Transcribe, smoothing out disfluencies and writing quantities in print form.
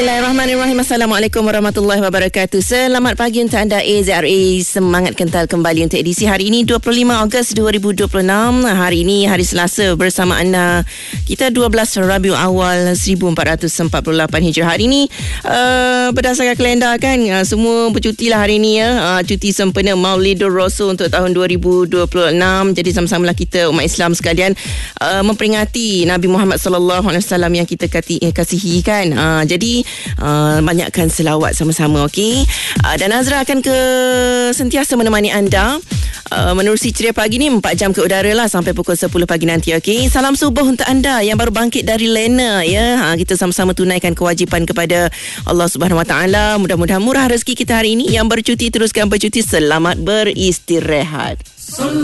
Bismillahirrahmanirrahim. Assalamualaikum warahmatullahi wabarakatuh. Selamat pagi untuk anda AZRA. Semangat kental kembali untuk edisi hari ini 25 Ogos 2026. Hari ini hari Selasa bersama anda. Kita 12 Rabiul Awal 1448 Hijrah. Hari ini berdasarkan kalendar kan, semua bercuti lah hari ini ya. Cuti sempena Maulidur Rasul untuk tahun 2026. Jadi sama-samalah kita umat Islam sekalian memperingati Nabi Muhammad sallallahu alaihi wasallam yang kita kasihi kan. Jadi banyakkan selawat sama-sama, okey. Dan Azra akan sentiasa menemani anda menerusi ceria pagi ni 4 jam ke udara lah sampai pukul 10 pagi nanti, okey. Salam subuh untuk anda yang baru bangkit dari lena ya. Kita sama-sama tunaikan kewajipan kepada Allah Subhanahu Wa Taala. Mudah-mudahan murah rezeki kita hari ini. Yang bercuti teruskan bercuti, selamat beristirahat.